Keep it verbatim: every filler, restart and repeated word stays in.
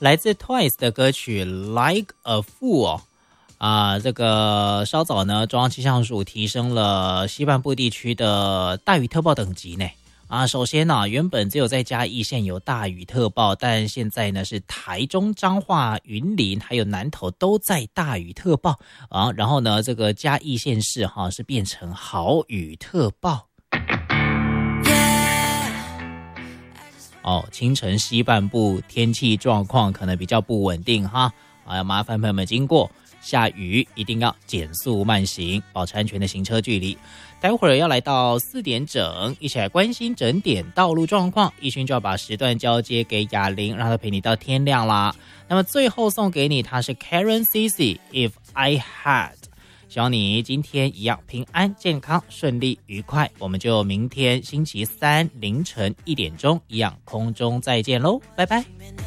来自 Twice 的歌曲 Like a Fool 啊，这个稍早呢，中央气象署提升了西半部地区的大雨特报等级呢。啊，首先呢、啊，原本只有在嘉义县有大雨特报，但现在呢是台中、彰化、云林还有南投都在大雨特报啊。然后呢，这个嘉义县市哈、啊、是变成豪雨特报。哦，清晨西半部天气状况可能比较不稳定哈，啊，麻烦朋友们经过下雨一定要减速慢行，保持安全的行车距离。待会儿要来到四点整，一起来关心整点道路状况。一勋就要把时段交接给雅玲，让她陪你到天亮啦。那么最后送给你，她是 Karen C C If I Had。希望你今天一样平安、健康、顺利、愉快。我们就明天星期三凌晨一点钟一样空中再见喽，拜拜。